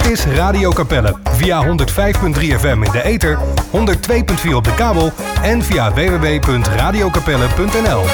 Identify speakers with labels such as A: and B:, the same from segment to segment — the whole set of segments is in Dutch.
A: Dit is Radio Capelle via 105.3 FM in de ether, 102.4 op de kabel en via www.radiocapelle.nl.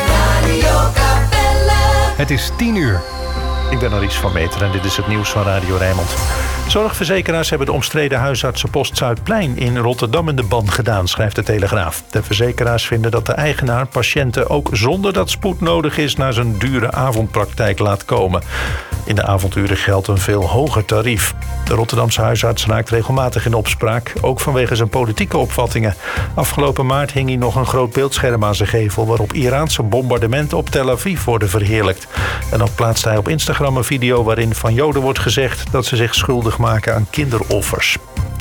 A: Het is 10 uur.
B: Ik ben Maurice van Meteren en dit is het nieuws van Radio Rijnmond. Zorgverzekeraars hebben de omstreden huisartsenpost Zuidplein in Rotterdam in de ban gedaan, schrijft de Telegraaf. De verzekeraars vinden dat de eigenaar patiënten ook zonder dat spoed nodig is naar zijn dure avondpraktijk laat komen. In de avonduren geldt een veel hoger tarief. De Rotterdamse huisarts raakt regelmatig in opspraak, ook vanwege zijn politieke opvattingen. Afgelopen maart hing hij nog een groot beeldscherm aan zijn gevel waarop Iraanse bombardementen op Tel Aviv worden verheerlijkt. En ook plaatst hij op Instagram een video waarin van Joden wordt gezegd dat ze zich schuldig maken aan kinderoffers.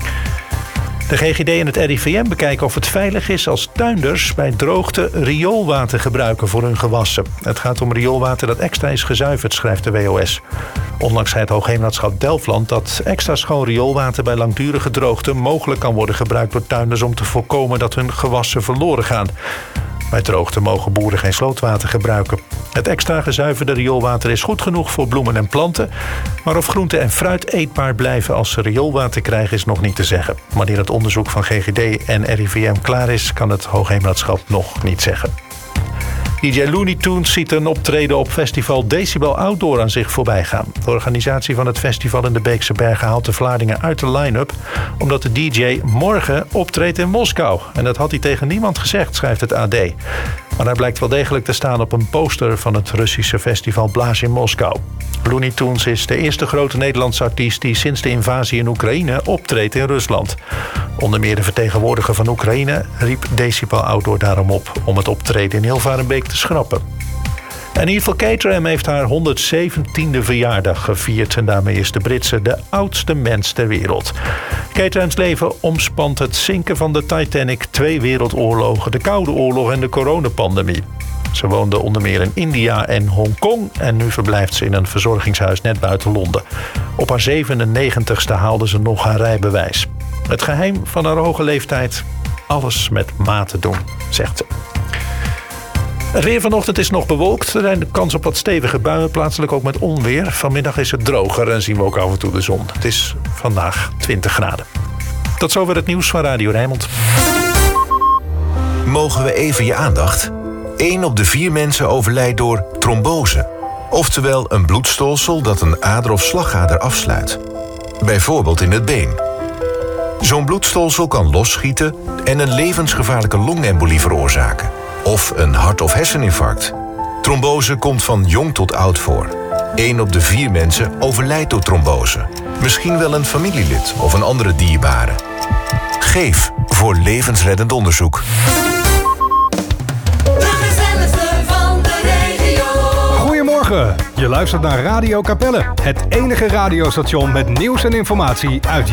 B: De GGD en het RIVM bekijken of het veilig is als tuinders bij droogte rioolwater gebruiken voor hun gewassen. Het gaat om rioolwater dat extra is gezuiverd, schrijft de WOS. Onlangs zei het Hoogheemraadschap Delfland dat extra schoon rioolwater bij langdurige droogte mogelijk kan worden gebruikt door tuinders om te voorkomen dat hun gewassen verloren gaan. Bij droogte mogen boeren geen slootwater gebruiken. Het extra gezuiverde rioolwater is goed genoeg voor bloemen en planten. Maar of groente en fruit eetbaar blijven als ze rioolwater krijgen is nog niet te zeggen. Wanneer het onderzoek van GGD en RIVM klaar is, kan het Hoogheemraadschap nog niet zeggen. DJ Looney Tunes ziet een optreden op festival Decibel Outdoor aan zich voorbij gaan. De organisatie van het festival in de Beekse Bergen haalt de Vlaardingen uit de line-up, omdat de DJ morgen optreedt in Moskou. En dat had hij tegen niemand gezegd, schrijft het AD. Maar hij blijkt wel degelijk te staan op een poster van het Russische festival Blaz in Moskou. Looney Tunes is de eerste grote Nederlandse artiest die sinds de invasie in Oekraïne optreedt in Rusland. Onder meer de vertegenwoordiger van Oekraïne riep Decibel Outdoor daarom op om het optreden in Hilvarenbeek te schrappen. En Ethel Caterham heeft haar 117e verjaardag gevierd en daarmee is de Britse de oudste mens ter wereld. Caterhams leven omspant het zinken van de Titanic, 2 wereldoorlogen, de Koude Oorlog en de coronapandemie. Ze woonde onder meer in India en Hongkong en nu verblijft ze in een verzorgingshuis net buiten Londen. Op haar 97ste haalde ze nog haar rijbewijs. Het geheim van haar hoge leeftijd? Alles met mate doen, zegt ze. Het weer vanochtend is nog bewolkt. Er zijn kans op wat stevige buien, plaatselijk ook met onweer. Vanmiddag is het droger en zien we ook af en toe de zon. Het is vandaag 20 graden. Tot zover het nieuws van Radio Rijnmond.
C: Mogen we even je aandacht? 1 op de 4 mensen overlijdt door trombose. Oftewel een bloedstolsel dat een ader of slagader afsluit. Bijvoorbeeld in het been. Zo'n bloedstolsel kan losschieten en een levensgevaarlijke longembolie veroorzaken. Of een hart- of herseninfarct. Trombose komt van jong tot oud voor. 1 op de 4 mensen overlijdt door trombose. Misschien wel een familielid of een andere dierbare. Geef voor levensreddend onderzoek.
A: Goedemorgen, je luistert naar Radio Capelle. Het enige radiostation met nieuws en informatie uit